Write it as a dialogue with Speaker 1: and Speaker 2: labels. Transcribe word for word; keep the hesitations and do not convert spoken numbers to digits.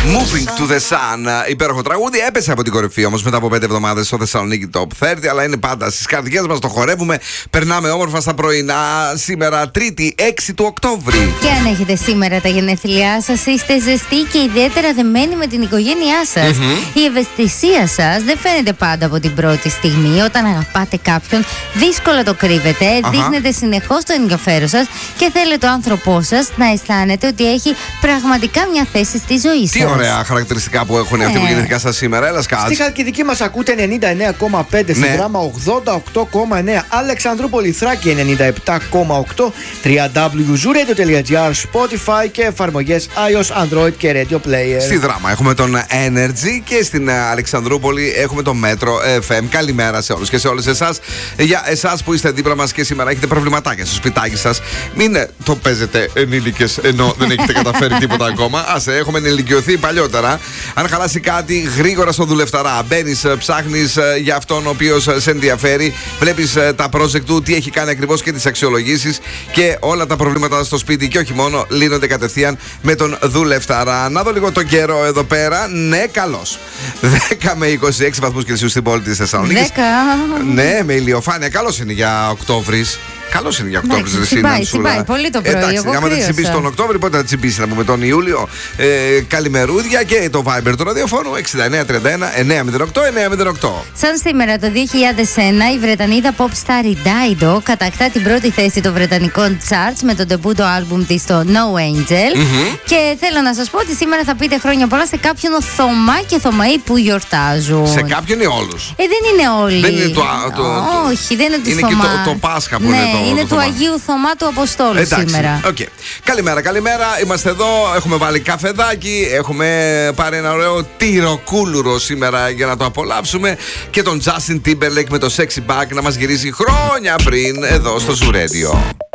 Speaker 1: Moving to the Sun, υπέροχο τραγούδι. Έπεσε από την κορυφή όμως μετά από πέντε εβδομάδες στο Θεσσαλονίκη Top τριάντα, αλλά είναι πάντα στις καρδιές μας, το χορεύουμε. Περνάμε όμορφα στα πρωινά. Σήμερα Τρίτη, έξι του Οκτώβρη.
Speaker 2: Και αν έχετε σήμερα τα γενέθλιά σας, είστε ζεστοί και ιδιαίτερα δεμένοι με την οικογένειά σας. Mm-hmm. Η ευαισθησία σας δεν φαίνεται πάντα από την πρώτη στιγμή. Όταν αγαπάτε κάποιον, δύσκολα το κρύβετε. Uh-huh. Δείχνετε συνεχώς το ενδιαφέρον σας και θέλετε ο άνθρωπό σας να αισθάνεται ότι έχει πραγματικά μια θέση στη ζωή σας.
Speaker 1: Τι ωραία χαρακτηριστικά που έχουν αυτοί που γεννήθηκαν σας σήμερα. Έλα, Σκάτς.
Speaker 3: Στη Χαλκιδική μας ακούτε ενενήντα εννέα κόμμα πέντε, στη Δράμα ογδόντα οκτώ κόμμα εννέα, Αλεξανδρούπολη Θράκη ενενήντα επτά κόμμα οκτώ, double-u double-u double-u τελεία zooradio τελεία gr, Spotify και εφαρμογές iOS, Android και Radio Player.
Speaker 1: Στη Δράμα έχουμε τον Energy και στην Αλεξανδρούπολη έχουμε τον Μέτρο εφ εμ. Καλημέρα σε όλους και σε όλες εσάς. Για εσάς που είστε δίπλα μας και σήμερα έχετε προβληματάκια στο σπιτάκι σας, μην το παίζετε ενήλικες ενώ δεν έχετε καταφέρει τίποτα ακόμα. Άσε, έχουμε ενηλικιωθεί παλιότερα. Αν χαλάσει κάτι, γρήγορα στο δουλευταρά. Μπαίνεις, ψάχνεις για αυτόν ο οποίος σε ενδιαφέρει, βλέπεις τα project του, τι έχει κάνει ακριβώς και τις αξιολογήσεις και όλα τα προβλήματα στο σπίτι και όχι μόνο λύνονται κατευθείαν με τον δουλευταρά. Να δω λίγο τον καιρό εδώ πέρα. Ναι, καλώς. δέκα με είκοσι έξι βαθμούς Κελσίου στην πόλη της Θεσσαλονίκης.
Speaker 2: δέκα.
Speaker 1: Ναι, με ηλιοφάνεια. Καλώς είναι για Οκτώβρης. Καλώς είναι για Οκτώβρη.
Speaker 2: Ναι, συμπάει, συμπάει πολύ το πρωί.
Speaker 1: Εντάξει, άμα δεν τσιμπήσει τον Οκτώβρη, πότε θα τσιμπήσει να πούμε τον Ιούλιο. Ε, καλημερούδια και το Viber του ραδιοφώνου εξήντα εννέα τριάντα ένα εννιακόσια οκτώ εννιακόσια οκτώ.
Speaker 2: Σαν σήμερα το δύο χιλιάδες ένα, η Βρετανίδα pop star η Dido κατακτά την πρώτη θέση των βρετανικών charts με το ντεμπούτο άλμπουμ της στο No Angel. Mm-hmm. Και θέλω να σας πω ότι σήμερα θα πείτε χρόνια πολλά σε κάποιον Θωμά και Θωμαή που γιορτάζουν.
Speaker 1: Σε κάποιον ή όλους?
Speaker 2: Ε, δεν είναι όλοι.
Speaker 1: Δεν είναι το, το,
Speaker 2: όχι, δεν είναι του
Speaker 1: είναι
Speaker 2: Θωμά.
Speaker 1: Είναι και το, το Πάσχα που
Speaker 2: ναι,
Speaker 1: είναι το.
Speaker 2: Είναι
Speaker 1: το
Speaker 2: του
Speaker 1: Θωμά.
Speaker 2: Αγίου Θωμά του Αποστόλου.
Speaker 1: Εντάξει,
Speaker 2: σήμερα.
Speaker 1: Okay. Καλημέρα, καλημέρα. Είμαστε εδώ. Έχουμε βάλει καφεδάκι. Έχουμε πάρει ένα ωραίο τυροκούλουρο σήμερα για να το απολαύσουμε. Και τον Justin Timberlake με το Sexy Back να μας γυρίζει χρόνια πριν εδώ στο Zoo Radio.